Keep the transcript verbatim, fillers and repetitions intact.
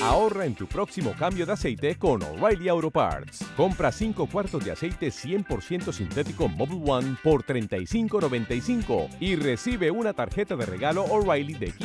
Ahorra en tu próximo cambio de aceite con O'Reilly Auto Parts. Compra cinco cuartos de aceite cien por ciento sintético Mobil One por treinta y cinco noventa y cinco y recibe una tarjeta de regalo O'Reilly de